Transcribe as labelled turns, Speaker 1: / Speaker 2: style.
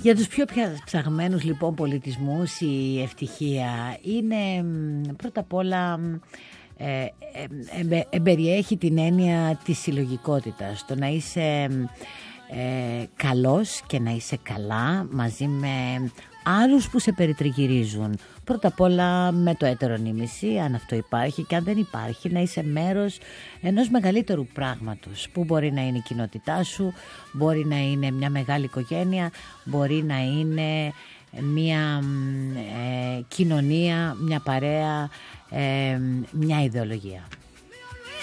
Speaker 1: Για τους πιο ψαγμένους λοιπόν πολιτισμούς η ευτυχία είναι πρώτα απ' όλα εμπεριέχει την έννοια της συλλογικότητας, το να είσαι καλός και να είσαι καλά μαζί με άλλους που σε περιτριγυρίζουν. Πρώτα απ' όλα με το έτερο νήμιση, αν αυτό υπάρχει, και αν δεν υπάρχει να είσαι μέρος ενός μεγαλύτερου πράγματος που μπορεί να είναι η κοινότητά σου, μπορεί να είναι μια μεγάλη οικογένεια, μπορεί να είναι μια κοινωνία, μια παρέα, μια ιδεολογία.